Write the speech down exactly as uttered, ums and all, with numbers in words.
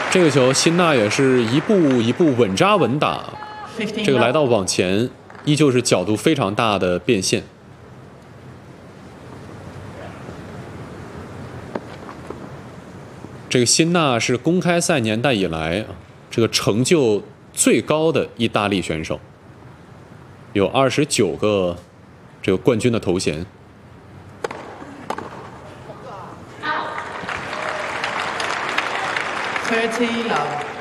这个球，辛纳也是一步一步稳扎稳打，这个来到网前，依旧是角度非常大的变现。这个辛纳是公开赛年代以来这个成就最高的意大利选手，有二十九个这个冠军的头衔。 thirty love。